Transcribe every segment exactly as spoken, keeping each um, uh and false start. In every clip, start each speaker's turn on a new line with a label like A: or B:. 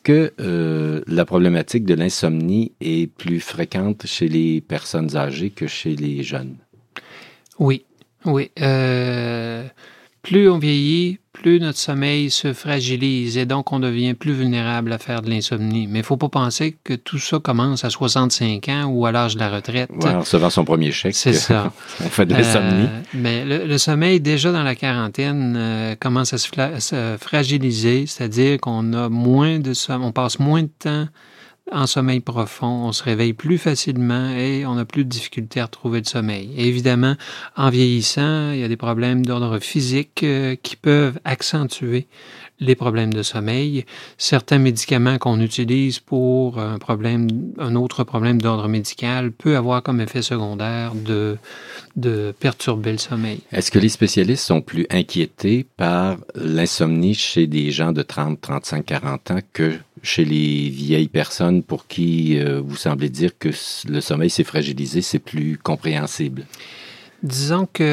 A: que euh, la problématique de l'insomnie est plus fréquente chez les personnes âgées que chez les jeunes?
B: Oui, oui. Euh, plus on vieillit, plus notre sommeil se fragilise et donc on devient plus vulnérable à faire de l'insomnie. Mais il ne faut pas penser que tout ça commence à soixante-cinq ans ou à l'âge de la retraite.
A: Ouais, en recevant son premier chèque,
B: c'est ça.
A: On fait de l'insomnie.
B: Euh, mais le, le sommeil, déjà dans la quarantaine, euh, commence à se, fla- se fragiliser, c'est-à-dire qu'on a moins de som- on passe moins de temps en sommeil profond, on se réveille plus facilement et on a plus de difficulté à retrouver le sommeil. Et évidemment, en vieillissant, il y a des problèmes d'ordre physique euh, qui peuvent accentuer les problèmes de sommeil. Certains médicaments qu'on utilise pour un problème, un autre problème d'ordre médical peut avoir comme effet secondaire de, de perturber le sommeil.
A: Est-ce que les spécialistes sont plus inquiétés par l'insomnie chez des gens de trente, trente-cinq, quarante ans que chez les vieilles personnes pour qui euh, vous semblez dire que le sommeil s'est fragilisé, c'est plus compréhensible?
B: Disons que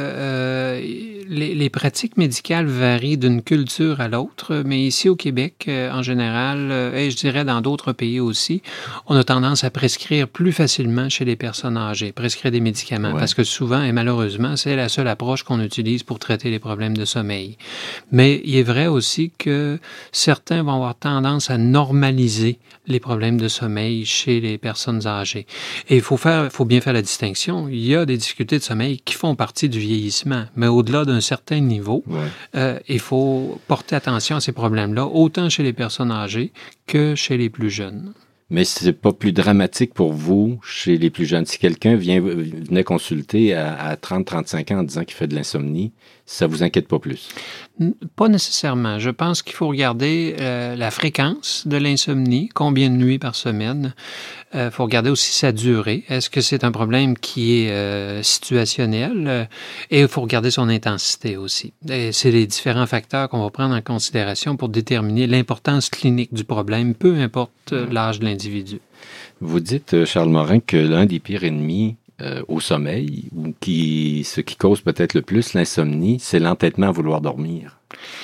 B: euh, les, les pratiques médicales varient d'une culture à l'autre, mais ici au Québec, euh, en général, euh, et je dirais dans d'autres pays aussi, on a tendance à prescrire plus facilement chez les personnes âgées, prescrire des médicaments,
A: Ouais.
B: parce que souvent et malheureusement, c'est la seule approche qu'on utilise pour traiter les problèmes de sommeil. Mais il est vrai aussi que certains vont avoir tendance à normaliser les problèmes de sommeil chez les personnes âgées. Et il faut faire, faut bien faire la distinction. Il y a des difficultés de sommeil qui font partie du vieillissement, mais au-delà d'un certain niveau,
A: Ouais.
B: euh, il faut porter attention à ces problèmes-là, autant chez les personnes âgées que chez les plus jeunes.
A: Mais c'est pas plus dramatique pour vous chez les plus jeunes. Si quelqu'un vient, venait consulter à, à trente, trente-cinq ans en disant qu'il fait de l'insomnie, ça vous inquiète pas plus?
B: Pas nécessairement. Je pense qu'il faut regarder euh, la fréquence de l'insomnie, combien de nuits par semaine. Il euh, faut regarder aussi sa durée. Est-ce que c'est un problème qui est euh, situationnel? Et il faut regarder son intensité aussi. Et c'est les différents facteurs qu'on va prendre en considération pour déterminer l'importance clinique du problème, peu importe euh, l'âge de l'individu.
A: Vous dites, Charles Morin, que l'un des pires ennemis euh, au sommeil, ou qui, ce qui cause peut-être le plus l'insomnie, c'est l'entêtement à vouloir dormir.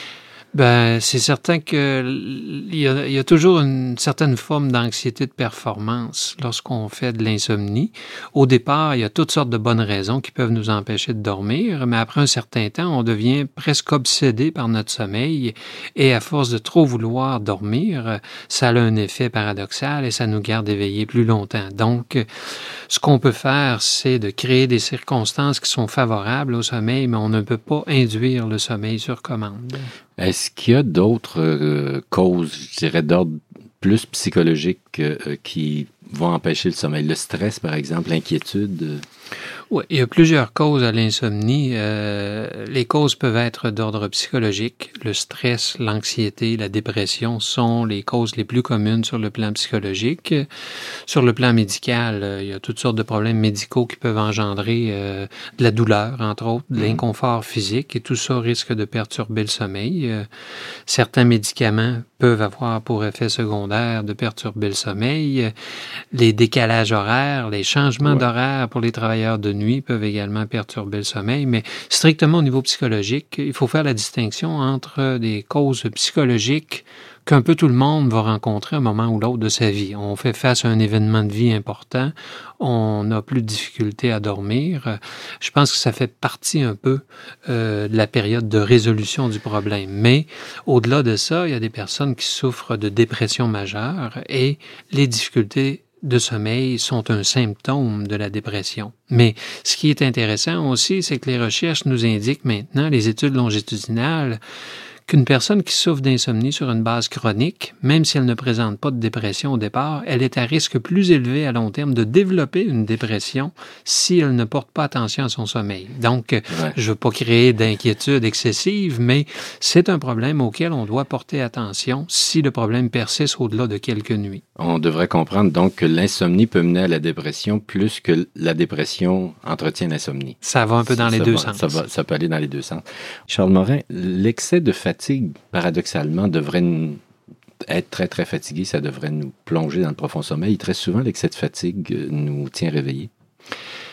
B: Ben, c'est certain que il y a, il y a toujours une certaine forme d'anxiété de performance lorsqu'on fait de l'insomnie. Au départ, il y a toutes sortes de bonnes raisons qui peuvent nous empêcher de dormir, mais après un certain temps, on devient presque obsédé par notre sommeil et à force de trop vouloir dormir, ça a un effet paradoxal et ça nous garde éveillés plus longtemps. Donc, ce qu'on peut faire, c'est de créer des circonstances qui sont favorables au sommeil, mais on ne peut pas induire le sommeil sur commande.
A: Est-ce qu'il y a d'autres euh, causes, je dirais, d'ordre plus psychologique euh, qui vont empêcher le sommeil? Le stress, par exemple, l'inquiétude? Euh...
B: Oui, il y a plusieurs causes à l'insomnie. Euh, les causes peuvent être d'ordre psychologique. Le stress, l'anxiété, la dépression sont les causes les plus communes sur le plan psychologique. Sur le plan médical, euh, il y a toutes sortes de problèmes médicaux qui peuvent engendrer euh, de la douleur, entre autres, de l'inconfort physique, et tout ça risque de perturber le sommeil. Euh, certains médicaments peuvent avoir pour effet secondaire de perturber le sommeil. Les décalages horaires, les changements ouais. d'horaire pour les travailleurs de nuit peuvent également perturber le sommeil, mais strictement au niveau psychologique, il faut faire la distinction entre des causes psychologiques qu'un peu tout le monde va rencontrer à un moment ou l'autre de sa vie. On fait face à un événement de vie important, on n'a plus de difficulté à dormir. Je pense que ça fait partie un peu euh, de la période de résolution du problème. Mais au-delà de ça, il y a des personnes qui souffrent de dépression majeure et les difficultés de sommeil sont un symptôme de la dépression. Mais ce qui est intéressant aussi, c'est que les recherches nous indiquent maintenant, les études longitudinales, qu'une personne qui souffre d'insomnie sur une base chronique, même si elle ne présente pas de dépression au départ, elle est à risque plus élevé à long terme de développer une dépression si elle ne porte pas attention à son sommeil. Donc, ouais. je ne veux pas créer d'inquiétude excessive, mais c'est un problème auquel on doit porter attention si le problème persiste au-delà de quelques nuits.
A: On devrait comprendre donc que l'insomnie peut mener à la dépression plus que la dépression entretient l'insomnie.
B: Ça va un peu dans
A: ça,
B: les
A: ça
B: deux
A: va,
B: sens.
A: Ça, va, ça peut aller dans les deux sens. Charles Morin, l'excès de fatigue, paradoxalement, devrait nous être très, très fatigué. Ça devrait nous plonger dans le profond sommeil. Très souvent, l'excès de fatigue nous tient réveillés.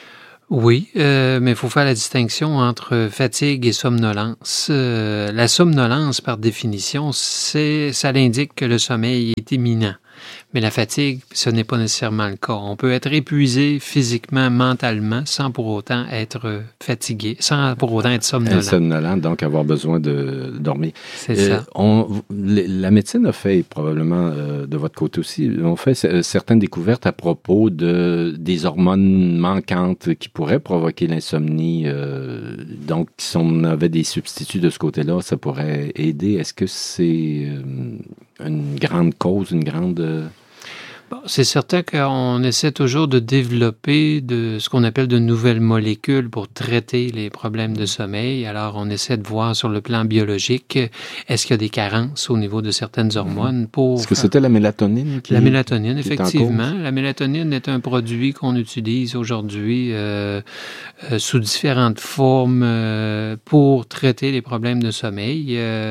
B: Oui, euh, mais il faut faire la distinction entre fatigue et somnolence. Euh, la somnolence, par définition, c'est, ça l'indique que le sommeil est imminent. Mais la fatigue, ce n'est pas nécessairement le cas. On peut être épuisé physiquement, mentalement, sans pour autant être fatigué, sans pour autant être somnolent.
A: Somnolent, donc avoir besoin de dormir.
B: C'est
A: euh,
B: ça.
A: On, la médecine a fait, probablement euh, de votre côté aussi, on fait certaines découvertes à propos de, des hormones manquantes qui pourraient provoquer l'insomnie. Euh, donc, si on avait des substituts de ce côté-là, ça pourrait aider. Est-ce que c'est euh, une grande cause, une grande...
B: Bon, c'est certain qu'on essaie toujours de développer de ce qu'on appelle de nouvelles molécules pour traiter les problèmes de sommeil. Alors, on essaie de voir sur le plan biologique, est-ce qu'il y a des carences au niveau de certaines hormones pour...
A: Est-ce que c'était la mélatonine? Qui,
B: la mélatonine,
A: qui
B: effectivement. La mélatonine est un produit qu'on utilise aujourd'hui euh, euh, sous différentes formes euh, pour traiter les problèmes de sommeil. Euh,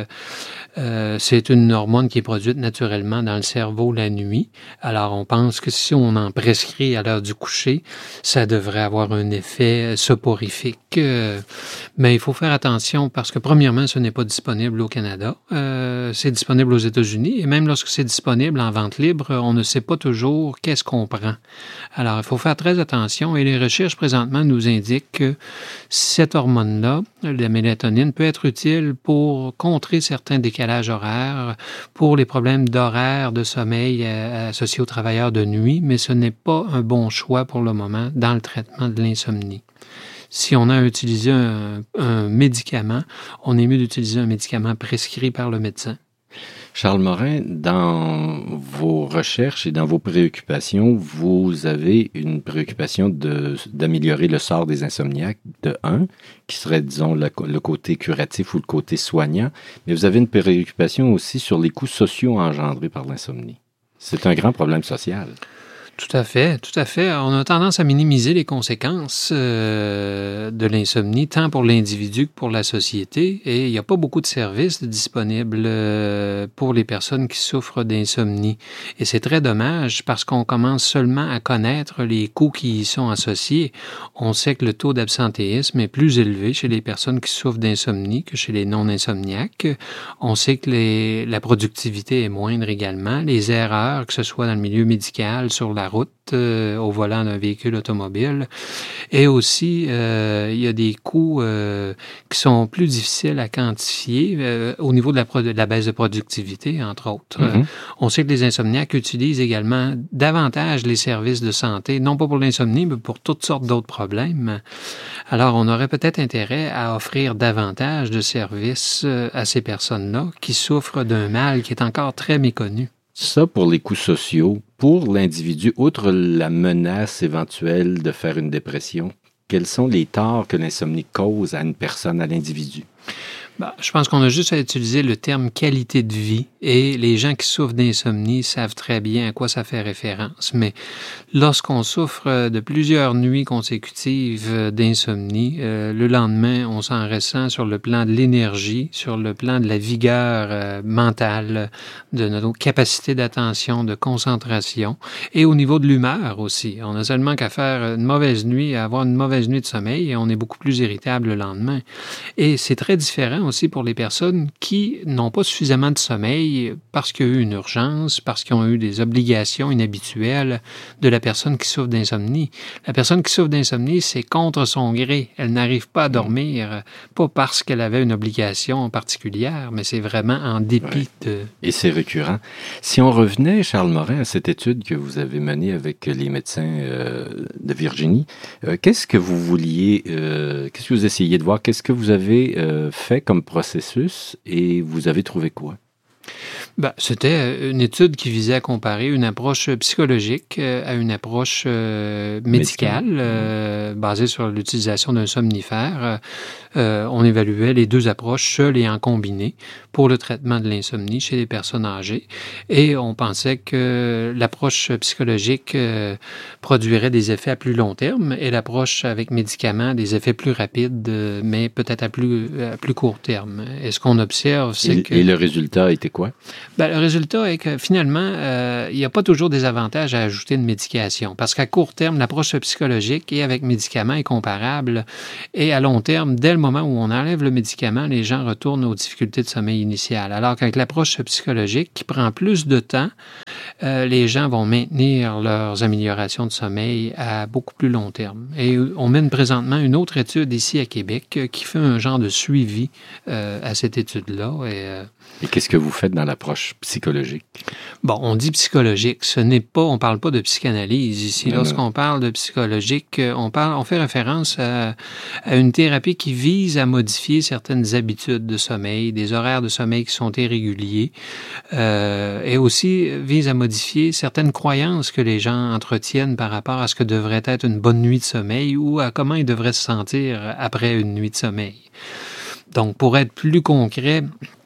B: Euh, c'est une hormone qui est produite naturellement dans le cerveau la nuit. Alors, on pense que si on en prescrit à l'heure du coucher, ça devrait avoir un effet soporifique. Euh, mais il faut faire attention parce que, premièrement, ce n'est pas disponible au Canada. Euh, c'est disponible aux États-Unis. Et même lorsque c'est disponible en vente libre, on ne sait pas toujours qu'est-ce qu'on prend. Alors, il faut faire très attention. Et les recherches présentement nous indiquent que cette hormone-là, la mélatonine, peut être utile pour contrer certains décalages horaires, pour les problèmes d'horaire, de sommeil euh, associés aux travailleurs de nuit, mais ce n'est pas un bon choix pour le moment dans le traitement de l'insomnie. Si on a utilisé un, un médicament, on est mieux d'utiliser un médicament prescrit par le médecin.
A: Charles Morin, dans vos recherches et dans vos préoccupations, vous avez une préoccupation de, d'améliorer le sort des insomniaques, de un, qui serait, disons, le, le côté curatif ou le côté soignant, mais vous avez une préoccupation aussi sur les coûts sociaux engendrés par l'insomnie. C'est un grand problème social.
B: Tout à fait, tout à fait. On a tendance à minimiser les conséquences euh, de l'insomnie, tant pour l'individu que pour la société. Et il n'y a pas beaucoup de services disponibles euh, pour les personnes qui souffrent d'insomnie. Et c'est très dommage parce qu'on commence seulement à connaître les coûts qui y sont associés. On sait que le taux d'absentéisme est plus élevé chez les personnes qui souffrent d'insomnie que chez les non-insomniaques. On sait que les, la productivité est moindre également. Les erreurs, que ce soit dans le milieu médical, sur la route, euh, au volant d'un véhicule automobile. Et aussi, euh, il y a des coûts euh, qui sont plus difficiles à quantifier euh, au niveau de la, pro- de la baisse de productivité, entre autres. Mm-hmm. Euh, on sait que les insomniaques utilisent également davantage les services de santé, non pas pour l'insomnie, mais pour toutes sortes d'autres problèmes. Alors, on aurait peut-être intérêt à offrir davantage de services euh, à ces personnes-là qui souffrent d'un mal qui est encore très méconnu.
A: Ça, pour les coûts sociaux, pour l'individu, outre la menace éventuelle de faire une dépression, quels sont les torts que l'insomnie cause à une personne, à l'individu?
B: Ben, je pense qu'on a juste à utiliser le terme qualité de vie et les gens qui souffrent d'insomnie savent très bien à quoi ça fait référence. Mais lorsqu'on souffre de plusieurs nuits consécutives d'insomnie, euh, le lendemain, on s'en ressent sur le plan de l'énergie, sur le plan de la vigueur euh, mentale, de notre capacité d'attention, de concentration et au niveau de l'humeur aussi. On a seulement qu'à faire une mauvaise nuit, à avoir une mauvaise nuit de sommeil et on est beaucoup plus irritable le lendemain. Et c'est très différent aussi pour les personnes qui n'ont pas suffisamment de sommeil parce qu'il y a eu une urgence, parce qu'ils ont eu des obligations inhabituelles de la personne qui souffre d'insomnie. La personne qui souffre d'insomnie, c'est contre son gré. Elle n'arrive pas à dormir, pas parce qu'elle avait une obligation particulière, mais c'est vraiment en dépit ouais. de...
A: Et c'est récurrent. Si on revenait, Charles Morin, à cette étude que vous avez menée avec les médecins euh, de Virginie, euh, qu'est-ce que vous vouliez, euh, qu'est-ce que vous essayez de voir? Qu'est-ce que vous avez euh, fait comme processus et vous avez trouvé quoi?
B: Ben, c'était une étude qui visait à comparer une approche psychologique à une approche euh, médicale euh, basée sur l'utilisation d'un somnifère. Euh, on évaluait les deux approches seules et en combiné pour le traitement de l'insomnie chez les personnes âgées. Et on pensait que l'approche psychologique euh, produirait des effets à plus long terme et l'approche avec médicaments des effets plus rapides, mais peut-être à plus, à plus court terme. Et ce qu'on observe, c'est
A: et,
B: que...
A: Et le résultat était quoi?
B: Bien, le résultat est que finalement, euh, il n'y a pas toujours des avantages à ajouter une médication parce qu'à court terme, l'approche psychologique et avec médicament est comparable et à long terme, dès le moment où on enlève le médicament, les gens retournent aux difficultés de sommeil initiales. Alors qu'avec l'approche psychologique qui prend plus de temps, euh, les gens vont maintenir leurs améliorations de sommeil à beaucoup plus long terme. Et on mène présentement une autre étude ici à Québec qui fait un genre de suivi euh, à cette étude-là. Et, euh,
A: Et qu'est-ce que vous faites dans l'approche psychologique?
B: Bon, on dit psychologique, ce n'est pas, on parle pas de psychanalyse ici.
A: Non,
B: Lorsqu'on
A: non.
B: parle de psychologique, on parle, on fait référence à, à une thérapie qui vise à modifier certaines habitudes de sommeil, des horaires de sommeil qui sont irréguliers, euh, et aussi vise à modifier certaines croyances que les gens entretiennent par rapport à ce que devrait être une bonne nuit de sommeil ou à comment ils devraient se sentir après une nuit de sommeil. Donc, pour être plus concret,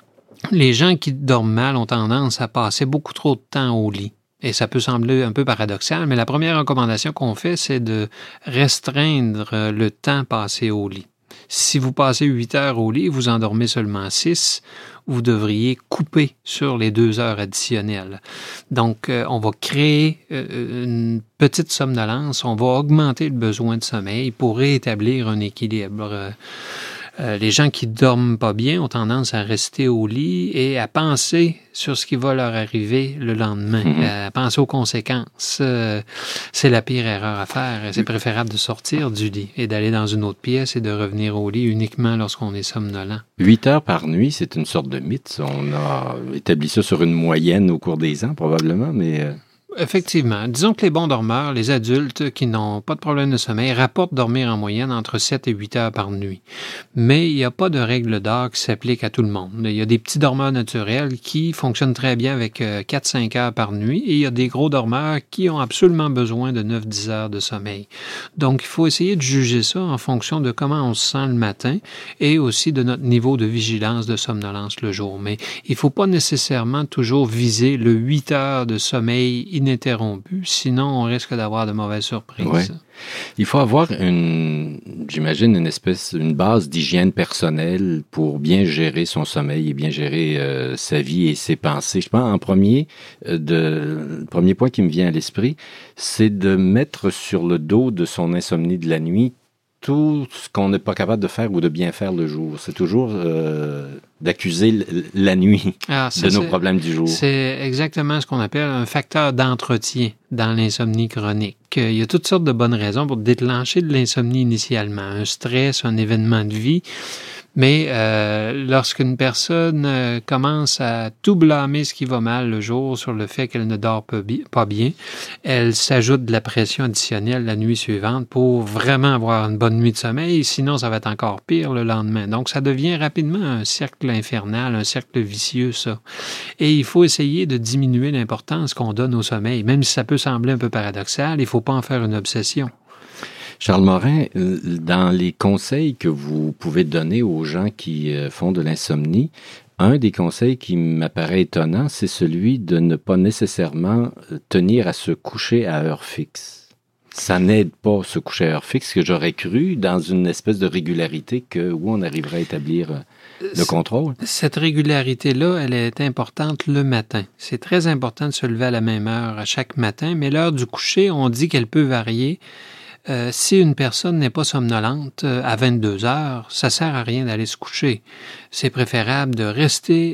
B: les gens qui dorment mal ont tendance à passer beaucoup trop de temps au lit. Et ça peut sembler un peu paradoxal, mais la première recommandation qu'on fait, c'est de restreindre le temps passé au lit. Si vous passez huit heures au lit, vous endormez seulement six, vous devriez couper sur les deux heures additionnelles. Donc, euh, on va créer euh, une petite somnolence, on va augmenter le besoin de sommeil pour rétablir un équilibre. Euh, Euh, les gens qui dorment pas bien ont tendance à rester au lit et à penser sur ce qui va leur arriver le lendemain, mm-hmm. à penser aux conséquences. Euh, c'est la pire erreur à faire. C'est préférable de sortir du lit et d'aller dans une autre pièce et de revenir au lit uniquement lorsqu'on est somnolent.
A: Huit heures par nuit, c'est une sorte de mythe. On a établi ça sur une moyenne au cours des ans, probablement, mais... Euh...
B: Effectivement. Disons que les bons dormeurs, les adultes qui n'ont pas de problème de sommeil, rapportent dormir en moyenne entre sept et huit heures par nuit. Mais il n'y a pas de règle d'or qui s'applique à tout le monde. Il y a des petits dormeurs naturels qui fonctionnent très bien avec quatre à cinq heures par nuit et il y a des gros dormeurs qui ont absolument besoin de neuf à dix heures de sommeil. Donc, il faut essayer de juger ça en fonction de comment on se sent le matin et aussi de notre niveau de vigilance, de somnolence le jour. Mais il ne faut pas nécessairement toujours viser le huit heures de sommeil ininterrompu, sinon on risque d'avoir de mauvaises surprises.
A: Ouais. Il faut avoir une, j'imagine, une espèce, une base d'hygiène personnelle pour bien gérer son sommeil et bien gérer euh, sa vie et ses pensées. Je pense en premier, euh, de, le premier point qui me vient à l'esprit, c'est de mettre sur le dos de son insomnie de la nuit tout ce qu'on n'est pas capable de faire ou de bien faire le jour. C'est toujours euh, d'accuser la nuit ah, ça, de nos problèmes du jour.
B: C'est exactement ce qu'on appelle un facteur d'entretien dans l'insomnie chronique. Il y a toutes sortes de bonnes raisons pour déclencher de l'insomnie initialement. Un stress, un événement de vie. Mais euh, lorsqu'une personne euh, commence à tout blâmer ce qui va mal le jour sur le fait qu'elle ne dort pas, bi- pas bien, elle s'ajoute de la pression additionnelle la nuit suivante pour vraiment avoir une bonne nuit de sommeil, sinon ça va être encore pire le lendemain. Donc ça devient rapidement un cercle infernal, un cercle vicieux, ça. Et il faut essayer de diminuer l'importance qu'on donne au sommeil. Même si ça peut sembler un peu paradoxal, il ne faut pas en faire une obsession.
A: Charles Morin, dans les conseils que vous pouvez donner aux gens qui font de l'insomnie, un des conseils qui m'apparaît étonnant, c'est celui de ne pas nécessairement tenir à se coucher à heure fixe. Ça n'aide pas se coucher à heure fixe, que j'aurais cru dans une espèce de régularité que, où on arriverait à établir le contrôle.
B: Cette régularité-là, elle est importante le matin. C'est très important de se lever à la même heure à chaque matin, mais l'heure du coucher, on dit qu'elle peut varier. Euh, si une personne n'est pas somnolente euh, à vingt-deux heures, ça sert à rien d'aller se coucher. C'est préférable de rester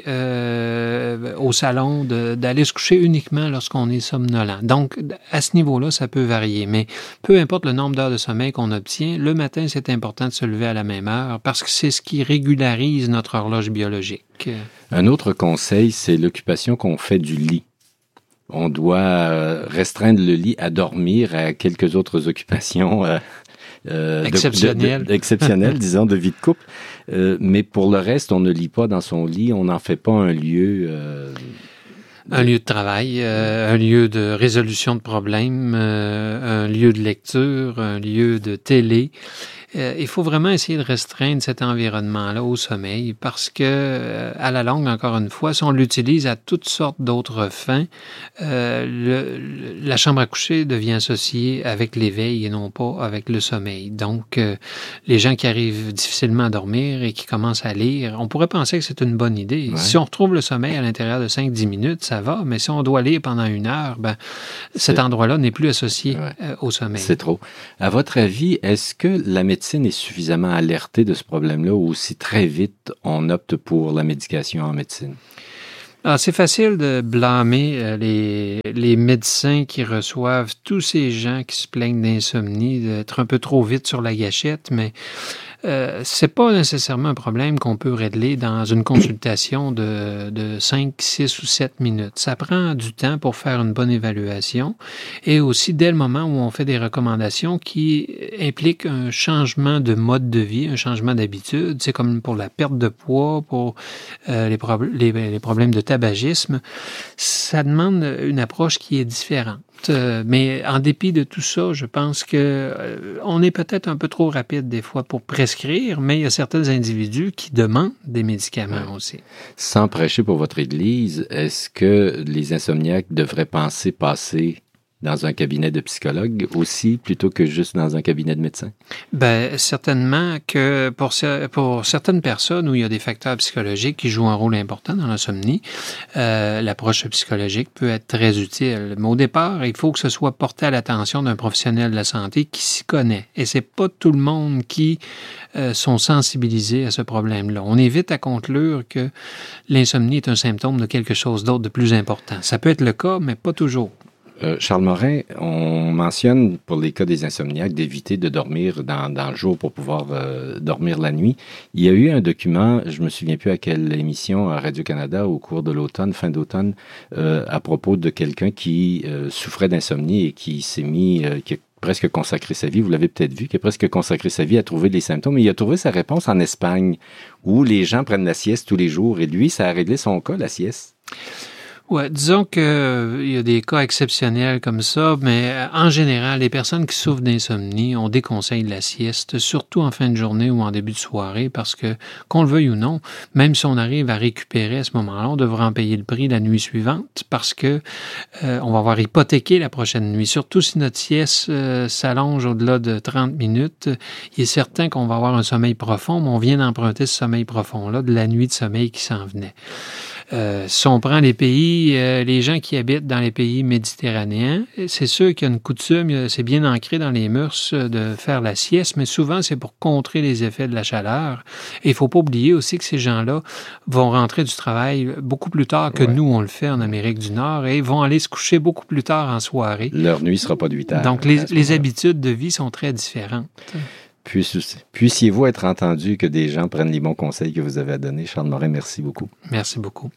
B: euh, au salon, de, d'aller se coucher uniquement lorsqu'on est somnolent. Donc, à ce niveau-là, ça peut varier. Mais peu importe le nombre d'heures de sommeil qu'on obtient, le matin, c'est important de se lever à la même heure parce que c'est ce qui régularise notre horloge biologique.
A: Un autre conseil, c'est l'occupation qu'on fait du lit. On doit restreindre le lit à dormir, à quelques autres occupations euh, euh,
B: exceptionnelles,
A: de, de, exceptionnelles disons, de vie de couple. Euh, mais pour le reste, on ne lit pas dans son lit, on n'en fait pas un lieu... Euh,
B: un lieu de travail, euh, un lieu de résolution de problèmes, euh, un lieu de lecture, un lieu de télé. euh, il faut vraiment essayer de restreindre cet environnement-là au sommeil parce que, euh, à la longue, encore une fois, si on l'utilise à toutes sortes d'autres fins, euh, le, le, la chambre à coucher devient associée avec l'éveil et non pas avec le sommeil. Donc, euh, les gens qui arrivent difficilement à dormir et qui commencent à lire, on pourrait penser que c'est une bonne idée. Ouais. Si on retrouve le sommeil à l'intérieur de cinq à dix minutes, ça va, mais si on doit lire pendant une heure, ben, cet endroit-là n'est plus associé ouais. euh, au sommeil.
A: C'est trop. À votre avis, est-ce que la médecine est suffisamment alertée de ce problème-là ou si très vite on opte pour la médication en médecine?
B: Alors, c'est facile de blâmer euh, les, les médecins qui reçoivent tous ces gens qui se plaignent d'insomnie, d'être un peu trop vite sur la gâchette, mais euh, c'est pas nécessairement un problème qu'on peut régler dans une consultation de, de cinq, six ou sept minutes. Ça prend du temps pour faire une bonne évaluation et aussi dès le moment où on fait des recommandations qui impliquent un changement de mode de vie, un changement d'habitude. C'est comme pour la perte de poids, pour euh, les, prob- les, les problèmes de tabagisme. Ça demande une approche qui est différente. Euh, mais en dépit de tout ça, je pense que euh, on est peut-être un peu trop rapide des fois pour prescrire, mais il y a certains individus qui demandent des médicaments ouais. aussi.
A: Sans prêcher pour votre Église, est-ce que les insomniaques devraient penser passer dans un cabinet de psychologue aussi, plutôt que juste dans un cabinet de médecin?
B: Bien, certainement que pour, pour certaines personnes où il y a des facteurs psychologiques qui jouent un rôle important dans l'insomnie, euh, l'approche psychologique peut être très utile. Mais au départ, il faut que ce soit porté à l'attention d'un professionnel de la santé qui s'y connaît. Et c'est pas tout le monde qui euh, sont sensibilisés à ce problème-là. On est vite à conclure que l'insomnie est un symptôme de quelque chose d'autre de plus important. Ça peut être le cas, mais pas toujours.
A: Euh, Charles Morin, on mentionne pour les cas des insomniaques d'éviter de dormir dans, dans le jour pour pouvoir euh, dormir la nuit. Il y a eu un document, je me souviens plus à quelle émission à Radio-Canada au cours de l'automne, fin d'automne, euh, à propos de quelqu'un qui euh, souffrait d'insomnie et qui s'est mis, euh, qui a presque consacré sa vie, vous l'avez peut-être vu, qui a presque consacré sa vie à trouver les symptômes. Et il a trouvé sa réponse en Espagne, où les gens prennent la sieste tous les jours. Et lui, ça a réglé son cas, la sieste.
B: Ouais, disons que euh, il y a des cas exceptionnels comme ça, mais euh, en général, les personnes qui souffrent d'insomnie, on déconseille la sieste, surtout en fin de journée ou en début de soirée, parce que, qu'on le veuille ou non, même si on arrive à récupérer à ce moment-là, on devra en payer le prix la nuit suivante, parce que euh, on va avoir hypothéqué la prochaine nuit. Surtout si notre sieste euh, s'allonge au-delà de trente minutes, il est certain qu'on va avoir un sommeil profond, mais on vient d'emprunter ce sommeil profond-là de la nuit de sommeil qui s'en venait. Euh, si on prend les pays, euh, les gens qui habitent dans les pays méditerranéens, c'est sûr qu'il y a une coutume, c'est bien ancré dans les mœurs de faire la sieste, mais souvent c'est pour contrer les effets de la chaleur. Et il faut pas oublier aussi que ces gens-là vont rentrer du travail beaucoup plus tard que ouais. nous, on le fait en Amérique du Nord, et vont aller se coucher beaucoup plus tard en soirée.
A: Leur nuit sera pas de huit heures.
B: Donc les, les habitudes de vie sont très différentes.
A: Puissiez-vous être entendu que des gens prennent les bons conseils que vous avez à donner. Charles Morin, merci beaucoup.
B: Merci beaucoup.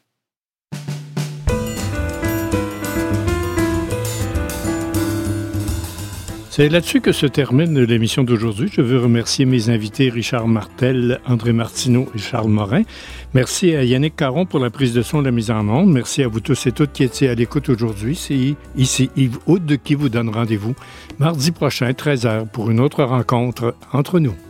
C: C'est là-dessus que se termine l'émission d'aujourd'hui. Je veux remercier mes invités Richard Martel, André Martineau et Charles Morin. Merci à Yannick Caron pour la prise de son et la mise en onde. Merci à vous tous et toutes qui étiez à l'écoute aujourd'hui. C'est ici Yves Houde qui vous donne rendez-vous mardi prochain, treize heures, pour une autre rencontre entre nous.